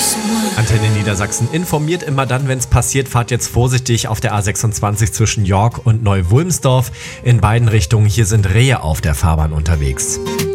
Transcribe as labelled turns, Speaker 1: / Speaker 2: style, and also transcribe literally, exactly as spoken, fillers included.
Speaker 1: Antenne Niedersachsen informiert immer dann, wenn es passiert. Fahrt jetzt vorsichtig auf der A sechsundzwanzig zwischen York und Neu-Wulmsdorf in beiden Richtungen. Hier sind Rehe auf der Fahrbahn unterwegs.